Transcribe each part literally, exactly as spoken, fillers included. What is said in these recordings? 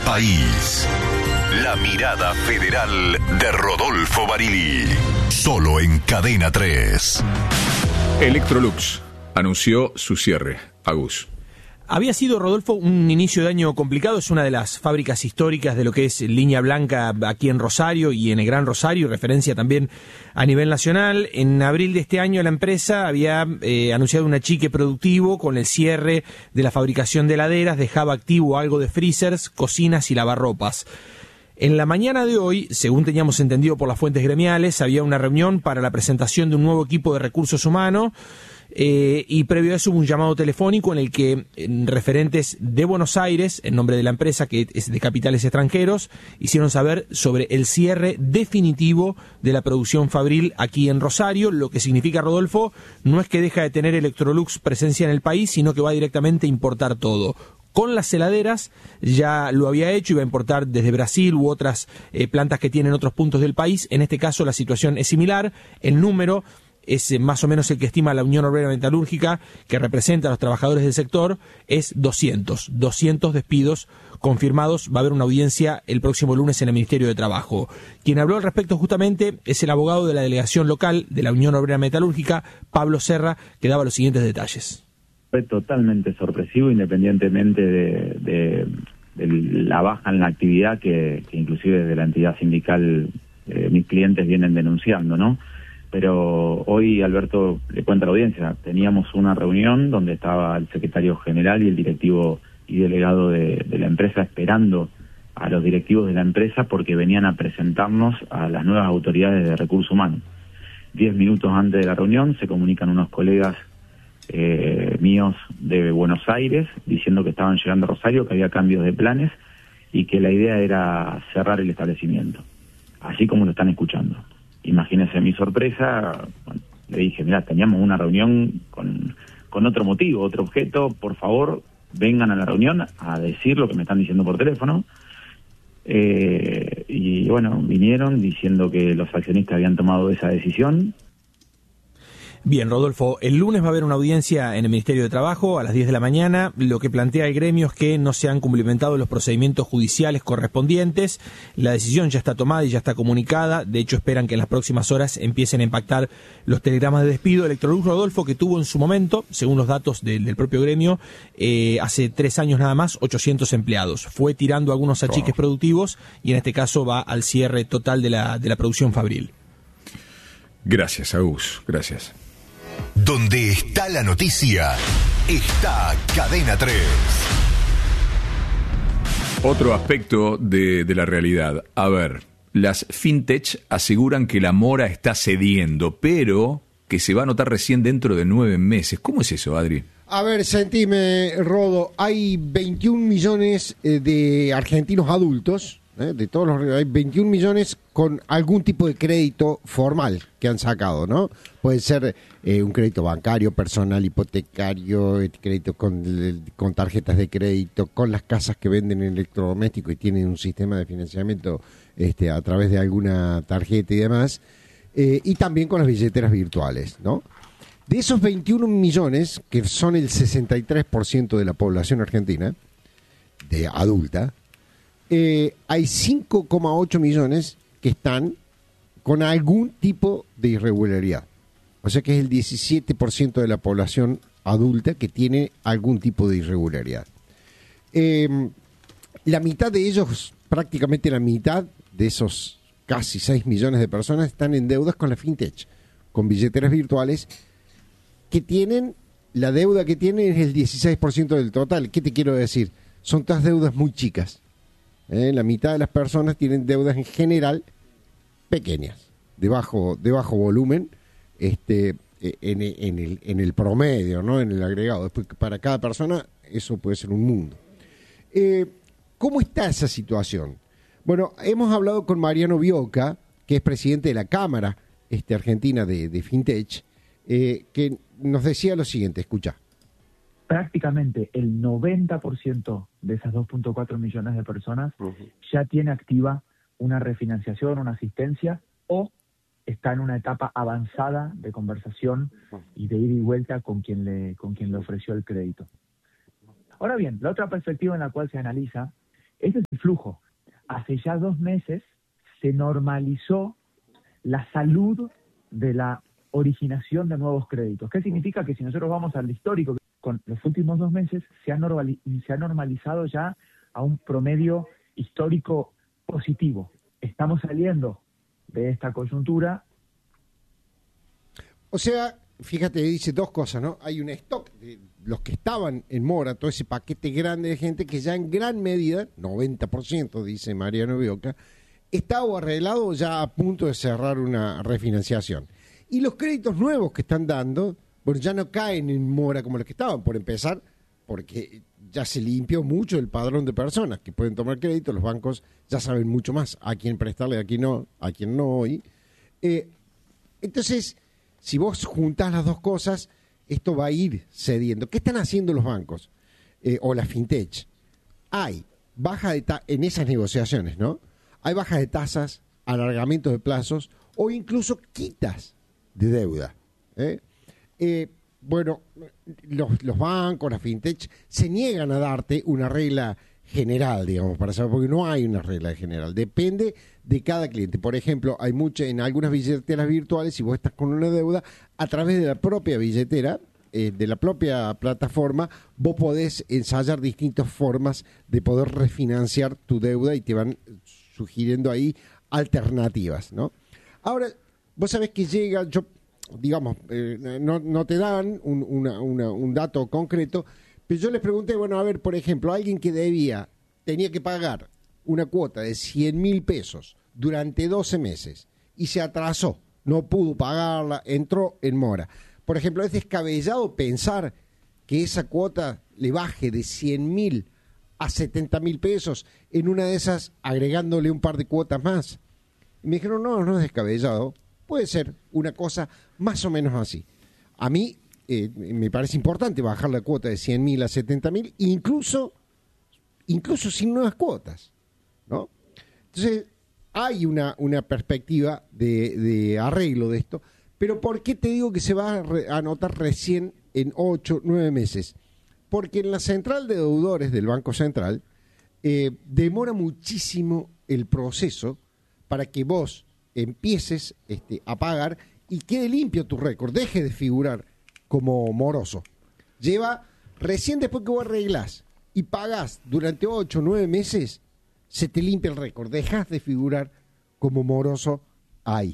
país. La mirada federal de Rodolfo Barili. Solo en Cadena tres. Electrolux anunció su cierre. Agus. Había sido, Rodolfo, un inicio de año complicado. Es una de las fábricas históricas de lo que es Línea Blanca aquí en Rosario y en el Gran Rosario, referencia también a nivel nacional. En abril de este año la empresa había eh, anunciado un achique productivo con el cierre de la fabricación de heladeras, dejaba activo algo de freezers, cocinas y lavarropas. En la mañana de hoy, según teníamos entendido por las fuentes gremiales, había una reunión para la presentación de un nuevo equipo de recursos humanos. Eh, y previo a eso hubo un llamado telefónico en el que en referentes de Buenos Aires, en nombre de la empresa que es de capitales extranjeros, hicieron saber sobre el cierre definitivo de la producción fabril aquí en Rosario. Lo que significa, Rodolfo, no es que deja de tener Electrolux presencia en el país, sino que va directamente a importar todo. Con las heladeras ya lo había hecho, iba a importar desde Brasil u otras eh, plantas que tienen otros puntos del país. En este caso la situación es similar, el número es más o menos el que estima la Unión Obrera Metalúrgica, que representa a los trabajadores del sector, es doscientos. doscientos despidos confirmados. Va a haber una audiencia el próximo lunes en el Ministerio de Trabajo. Quien habló al respecto justamente es el abogado de la delegación local de la Unión Obrera Metalúrgica, Pablo Serra, que daba los siguientes detalles. Fue totalmente sorpresivo, independientemente de, de, de la baja en la actividad que, que inclusive desde la entidad sindical eh, mis clientes vienen denunciando, ¿no? Pero hoy, Alberto, le cuento a la audiencia, teníamos una reunión donde estaba el secretario general y el directivo y delegado de, de la empresa esperando a los directivos de la empresa porque venían a presentarnos a las nuevas autoridades de recursos humanos. Diez minutos antes de la reunión se comunican unos colegas eh, míos de Buenos Aires diciendo que estaban llegando a Rosario, que había cambios de planes y que la idea era cerrar el establecimiento, así como lo están escuchando. Imagínense mi sorpresa, bueno, le dije, mirá, teníamos una reunión con, con otro motivo, otro objeto, por favor, vengan a la reunión a decir lo que me están diciendo por teléfono. Eh, y bueno, vinieron diciendo que los accionistas habían tomado esa decisión. Bien, Rodolfo, el lunes va a haber una audiencia en el Ministerio de Trabajo a las diez de la mañana. Lo que plantea el gremio es que no se han cumplimentado los procedimientos judiciales correspondientes. La decisión ya está tomada y ya está comunicada. De hecho, esperan que en las próximas horas empiecen a impactar los telegramas de despido. Electrolux, Rodolfo, que tuvo en su momento, según los datos del, del propio gremio, eh, hace tres años nada más, ochocientos empleados. Fue tirando algunos achiques oh. productivos y en este caso va al cierre total de la, de la producción fabril. Gracias, Agus. Gracias. Donde está la noticia, está Cadena tres. Otro aspecto de, de la realidad. A ver, las fintech aseguran que la mora está cediendo, pero que se va a notar recién dentro de nueve meses. ¿Cómo es eso, Adri? A ver, sentime, Rodo, hay veintiún millones de argentinos adultos, ¿eh? de todos los hay veintiún millones con algún tipo de crédito formal que han sacado, ¿no? Puede ser eh, un crédito bancario, personal, hipotecario, crédito con, con tarjetas de crédito, con las casas que venden electrodomésticos y tienen un sistema de financiamiento este, a través de alguna tarjeta y demás, eh, y también con las billeteras virtuales, ¿no? De esos veintiún millones, que son el sesenta y tres por ciento de la población argentina, de adulta, eh, hay cinco coma ocho millones que están con algún tipo de irregularidad. O sea que es el diecisiete por ciento de la población adulta que tiene algún tipo de irregularidad. Eh, la mitad de ellos, prácticamente la mitad de esos casi seis millones de personas están en deudas con la fintech, con billeteras virtuales, que tienen, la deuda que tienen es el dieciséis por ciento del total. ¿Qué te quiero decir? Son todas deudas muy chicas. ¿Eh? La mitad de las personas tienen deudas en general pequeñas, de bajo, de bajo volumen, este, en, en, el, en el promedio, ¿no? En el agregado. Después, para cada persona eso puede ser un mundo. Eh, ¿Cómo está esa situación? Bueno, hemos hablado con Mariano Bioca, que es presidente de la Cámara este, Argentina de, de Fintech, eh, que nos decía lo siguiente, escucha. Prácticamente el noventa por ciento de esas dos punto cuatro millones de personas uh-huh. ya tiene activa una refinanciación, una asistencia, o está en una etapa avanzada de conversación y de ida y vuelta con quien le, con quien le ofreció el crédito. Ahora bien, la otra perspectiva en la cual se analiza Ese es el flujo. Hace ya dos meses se normalizó la salud de la originación de nuevos créditos. ¿Qué significa? Que si nosotros vamos al histórico, con los últimos dos meses se ha, normali- se ha normalizado ya a un promedio histórico positivo. Estamos saliendo de esta coyuntura. O sea, fíjate, dice dos cosas, ¿no? Hay un stock de los que estaban en mora, todo ese paquete grande de gente que ya en gran medida, noventa por ciento, dice Mariano Bioca, está o arreglado o ya a punto de cerrar una refinanciación. Y los créditos nuevos que están dando, bueno, ya no caen en mora como los que estaban, por empezar, porque ya se limpió mucho el padrón de personas que pueden tomar crédito, los bancos ya saben mucho más a quién prestarle, a quién no, a quién no hoy. Eh, entonces, si vos juntás las dos cosas, esto va a ir cediendo. ¿Qué están haciendo los bancos eh, o las fintech? Hay baja de ta- en esas negociaciones, ¿no? Hay bajas de tasas, alargamientos de plazos o incluso quitas de deuda. ¿eh? Eh, bueno, los, los bancos, las fintech, se niegan a darte una regla general, digamos, para saber, porque no hay una regla general. Depende de cada cliente. Por ejemplo, hay mucha, en algunas billeteras virtuales, si vos estás con una deuda, a través de la propia billetera, eh, de la propia plataforma, vos podés ensayar distintas formas de poder refinanciar tu deuda y te van sugiriendo ahí alternativas, ¿no? Ahora, vos sabés que llega, yo, digamos, eh, no, no te dan un, una, una, un dato concreto, pero yo les pregunté, bueno, a ver, por ejemplo, alguien que debía, tenía que pagar una cuota de cien mil pesos durante doce meses y se atrasó, no pudo pagarla, entró en mora. Por ejemplo, es descabellado pensar que esa cuota le baje de cien mil a setenta mil pesos, en una de esas agregándole un par de cuotas más. Y me dijeron, no, no es descabellado, puede ser una cosa más o menos así. A mí eh, me parece importante bajar la cuota de cien mil a setenta mil, incluso, incluso sin nuevas cuotas, ¿no? Entonces, hay una, una perspectiva de, de arreglo de esto, pero ¿por qué te digo que se va a, re, a anotar recién en ocho, nueve meses? Porque en la central de deudores del Banco Central eh, demora muchísimo el proceso para que vos empieces este, a pagar y quede limpio tu récord, deje de figurar como moroso. Lleva, recién después que vos arreglás y pagás durante ocho o nueve meses, se te limpia el récord, dejas de figurar como moroso ahí.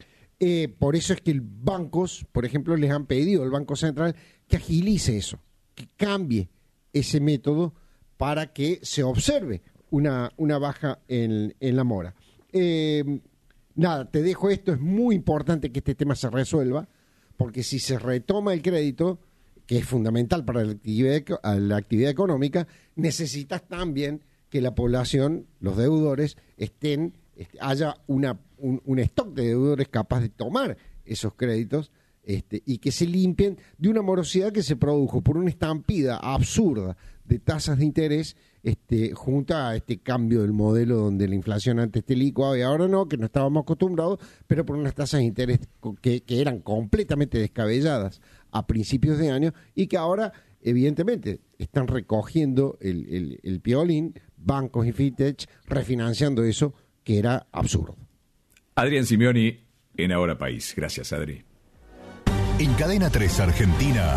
Eh, por eso es que los bancos, por ejemplo, les han pedido al Banco Central que agilice eso, que cambie ese método para que se observe una, una baja en, en la mora. Eh, nada, te dejo esto, es muy importante que este tema se resuelva, porque si se retoma el crédito, que es fundamental para la actividad, la actividad económica, necesitas también que la población, los deudores, estén, este, haya una, un, un stock de deudores capaz de tomar esos créditos este, y que se limpien de una morosidad que se produjo por una estampida absurda de tasas de interés este, junto a este cambio del modelo donde la inflación antes te licuaba y ahora no, que no estábamos acostumbrados, pero por unas tasas de interés que, que eran completamente descabelladas a principios de año y que ahora evidentemente están recogiendo el, el, el piolín, bancos y fintech refinanciando eso que era absurdo. Adrián Simeoni en Ahora País. Gracias, Adri. En Cadena tres Argentina,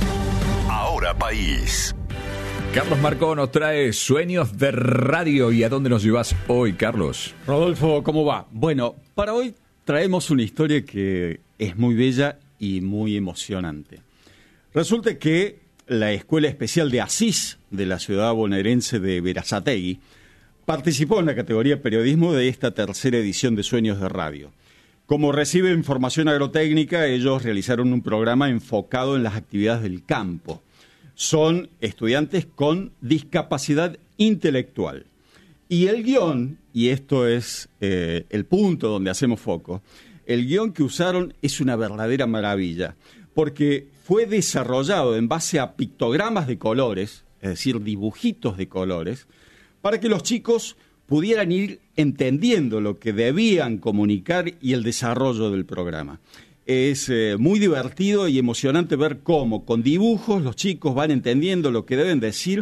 Ahora País. Carlos Marcó nos trae Sueños de Radio. ¿Y a dónde nos llevas hoy, Carlos? Rodolfo, ¿cómo va? Bueno, para hoy traemos una historia que es muy bella y muy emocionante. Resulta que la Escuela Especial de Asís de la ciudad bonaerense de Berazategui participó en la categoría Periodismo de esta tercera edición de Sueños de Radio. Como reciben formación agrotécnica, ellos realizaron un programa enfocado en las actividades del campo. Son estudiantes con discapacidad intelectual. Y el guión, y esto es eh, el punto donde hacemos foco, el guión que usaron es una verdadera maravilla, porque fue desarrollado en base a pictogramas de colores, es decir, dibujitos de colores, para que los chicos pudieran ir entendiendo lo que debían comunicar y el desarrollo del programa. Es eh, muy divertido y emocionante ver cómo, con dibujos, los chicos van entendiendo lo que deben decir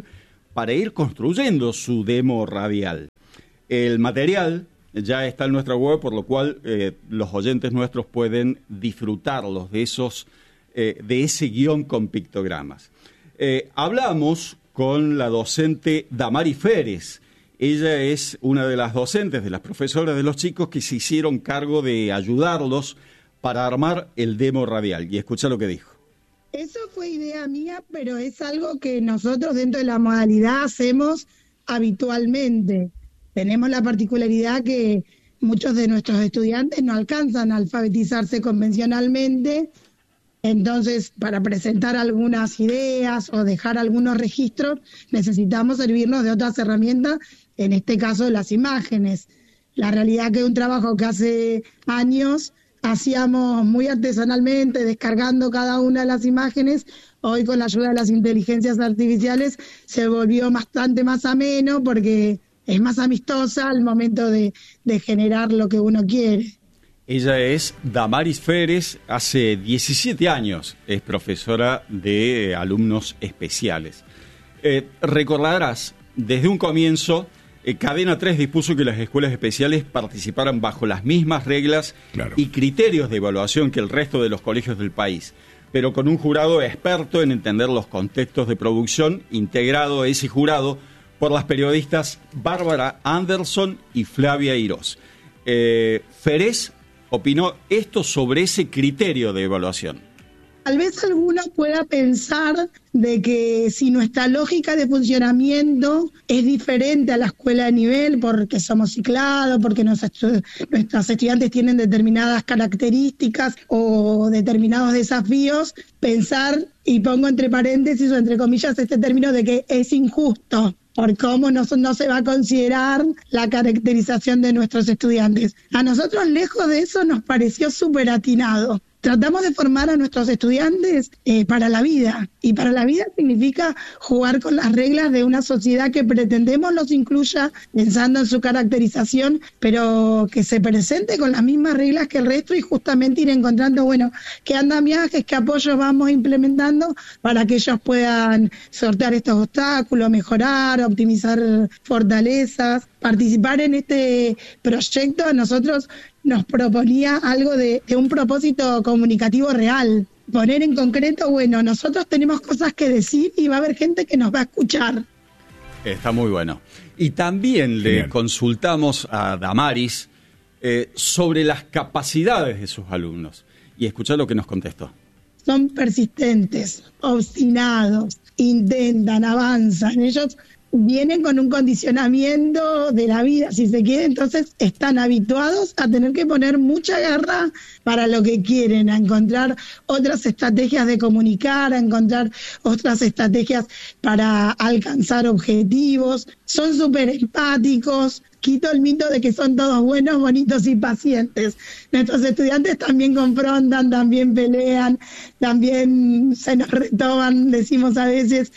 para ir construyendo su demo radial. El material ya está en nuestra web, por lo cual eh, los oyentes nuestros pueden disfrutarlos de esos, eh, de ese guión con pictogramas. Eh, hablamos con la docente Damaris Férez. Ella es una de las docentes, de las profesoras de los chicos que se hicieron cargo de ayudarlos para armar el demo radial. Y escucha lo que dijo. Eso fue idea mía, pero es algo que nosotros dentro de la modalidad hacemos habitualmente. Tenemos la particularidad que muchos de nuestros estudiantes no alcanzan a alfabetizarse convencionalmente, entonces para presentar algunas ideas o dejar algunos registros necesitamos servirnos de otras herramientas, en este caso las imágenes. La realidad que es un trabajo que hace años hacíamos muy artesanalmente, descargando cada una de las imágenes, hoy con la ayuda de las inteligencias artificiales se volvió bastante más ameno porque es más amistosa al momento de, de generar lo que uno quiere. Ella es Damaris Férez, hace diecisiete años es profesora de alumnos especiales. Eh, recordarás, desde un comienzo, eh, Cadena tres dispuso que las escuelas especiales participaran bajo las mismas reglas claro. y criterios de evaluación que el resto de los colegios del país, pero con un jurado experto en entender los contextos de producción, integrado ese jurado por las periodistas Bárbara Anderson y Flavia Irós. Eh, Férez opinó esto sobre ese criterio de evaluación. Tal vez alguno pueda pensar de que si nuestra lógica de funcionamiento es diferente a la escuela de nivel porque somos ciclados, porque nuestros, nuestros estudiantes tienen determinadas características o determinados desafíos, pensar, y pongo entre paréntesis o entre comillas este término de que es injusto por cómo no, no se va a considerar la caracterización de nuestros estudiantes. A nosotros, lejos de eso, nos pareció súper atinado. Tratamos de formar a nuestros estudiantes eh, para la vida, y para la vida significa jugar con las reglas de una sociedad que pretendemos los incluya pensando en su caracterización, pero que se presente con las mismas reglas que el resto y justamente ir encontrando, bueno, qué andamiajes, qué apoyos vamos implementando para que ellos puedan sortear estos obstáculos, mejorar, optimizar fortalezas. Participar en este proyecto a nosotros nos proponía algo de, de un propósito comunicativo real. Poner en concreto, bueno, nosotros tenemos cosas que decir y va a haber gente que nos va a escuchar. Está muy bueno. Y también le Bien. consultamos a Damaris eh, sobre las capacidades de sus alumnos. Y escuchá lo que nos contestó. Son persistentes, obstinados, intentan, avanzan. Ellos vienen con un condicionamiento de la vida, si se quiere, entonces están habituados a tener que poner mucha garra para lo que quieren, a encontrar otras estrategias de comunicar, a encontrar otras estrategias para alcanzar objetivos. Son súper empáticos. Quito el mito de que son todos buenos, bonitos y pacientes. Nuestros estudiantes también confrontan, también pelean, también se nos retoman, decimos a veces,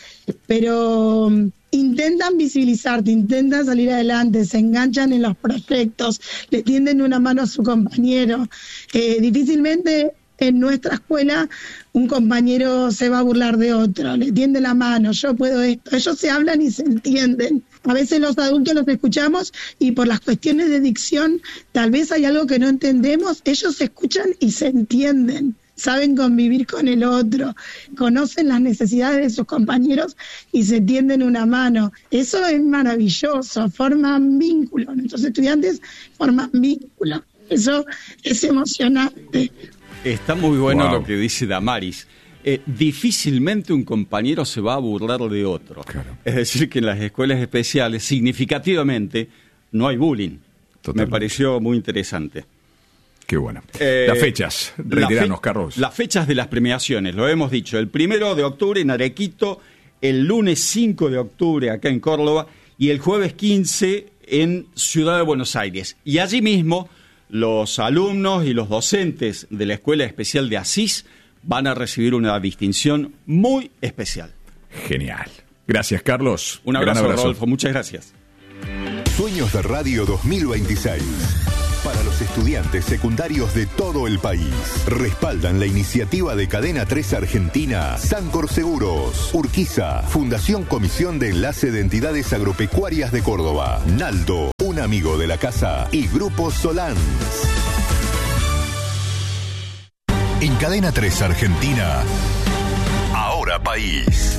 pero intentan visibilizarte, intentan salir adelante, se enganchan en los proyectos, le tienden una mano a su compañero. Eh, difícilmente en nuestra escuela un compañero se va a burlar de otro, le tiende la mano, yo puedo esto. Ellos se hablan y se entienden. A veces los adultos los escuchamos y por las cuestiones de dicción tal vez hay algo que no entendemos, ellos se escuchan y se entienden. Saben convivir con el otro, conocen las necesidades de sus compañeros y se tienden una mano. Eso es maravilloso, forman vínculos. Nuestros estudiantes forman vínculos. Eso es emocionante. Está muy bueno Wow. lo que dice Damaris. Eh, difícilmente un compañero se va a burlar de otro. Claro. Es decir, que en las escuelas especiales, significativamente, no hay bullying. Totalmente. Me pareció muy interesante. Qué bueno. Eh, las fechas, reiteranos, la fe- Carlos. Las fechas de las premiaciones, lo hemos dicho. El primero de octubre en Arequito, el lunes cinco de octubre acá en Córdoba y el jueves quince en Ciudad de Buenos Aires. Y allí mismo, los alumnos y los docentes de la Escuela Especial de Asís van a recibir una distinción muy especial. Genial. Gracias, Carlos. Un Gran abrazo, Rodolfo. Muchas gracias. Sueños de Radio dos mil veintiséis. para los estudiantes secundarios de todo el país. Respaldan la iniciativa de Cadena tres Argentina, Sancor Seguros, Urquiza, Fundación Comisión de Enlace de Entidades Agropecuarias de Córdoba, Naldo, un amigo de la casa y Grupo Solans. En Cadena tres Argentina, Ahora País.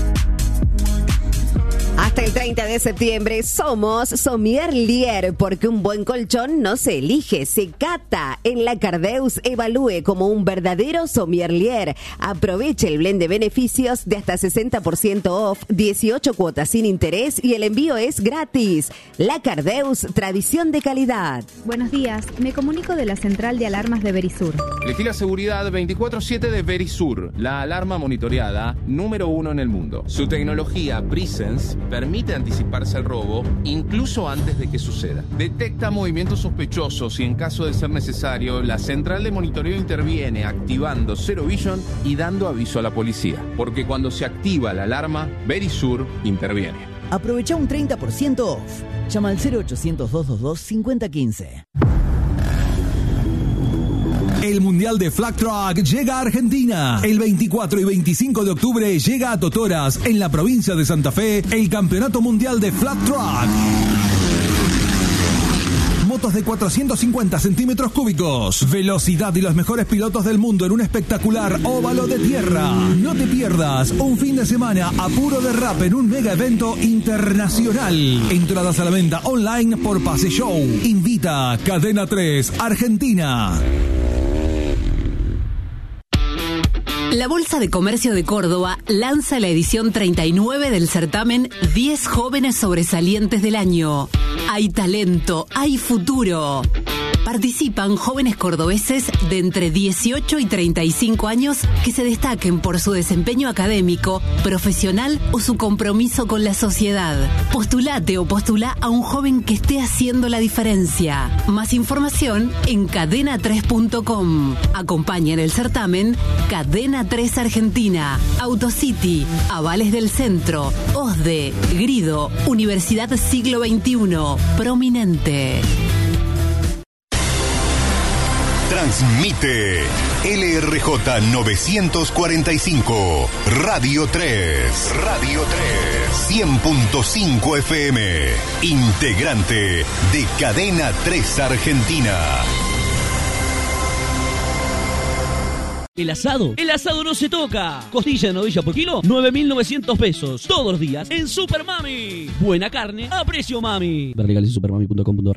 Hasta el treinta de septiembre somos Sommelier, porque un buen colchón no se elige, se cata. En la Cardeus evalúe como un verdadero sommelier. Aproveche el blend de beneficios de hasta sesenta por ciento off, dieciocho cuotas sin interés y el envío es gratis. La Cardeus, tradición de calidad. Buenos días, me comunico de la central de alarmas de Verisur. Elegí la seguridad veinticuatro siete de Verisur, la alarma monitoreada número uno en el mundo. Su tecnología Presence permite anticiparse al robo incluso antes de que suceda. Detecta movimientos sospechosos y en caso de ser necesario, la central de monitoreo interviene activando Zero Vision y dando aviso a la policía. Porque cuando se activa la alarma, Verisur interviene. Aprovecha un treinta por ciento off. Llama al cero ochocientos, doscientos veintidós, cincuenta quince. El Mundial de Flag Track llega a Argentina. El veinticuatro y veinticinco de octubre llega a Totoras, en la provincia de Santa Fe, el Campeonato Mundial de Flag Track. Motos de cuatrocientos cincuenta centímetros cúbicos, velocidad y los mejores pilotos del mundo en un espectacular óvalo de tierra. No te pierdas un fin de semana a puro derrape en un mega evento internacional. Entradas a la venta online por Pase Show. Invita Cadena tres Argentina. La Bolsa de Comercio de Córdoba lanza la edición treinta y nueve del certamen diez jóvenes sobresalientes del año. Hay talento, hay futuro. Participan jóvenes cordobeses de entre dieciocho y treinta y cinco años que se destaquen por su desempeño académico, profesional o su compromiso con la sociedad. Postulate o postula a un joven que esté haciendo la diferencia. Más información en cadena tres punto com. Acompaña en el certamen Cadena tres Argentina, Autocity, Avales del Centro, OSDE, Grido, Universidad Siglo veintiuno, Prominente. Transmite L R J novecientos cuarenta y cinco, Radio tres, Radio tres, cien punto cinco F M, integrante de Cadena tres Argentina. El asado, el asado no se toca. Costilla de novilla por kilo, nueve mil novecientos pesos. Todos los días en Super Mami. Buena carne a precio mami. Ver legales en supermami punto com punto ar.